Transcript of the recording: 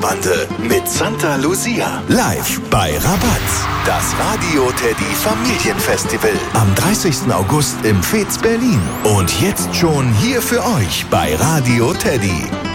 Bande mit Santa Lucia. Live bei Rabatz. Das Radio Teddy Familienfestival. Am 30. August im Fez Berlin. Und jetzt schon hier für euch bei Radio Teddy.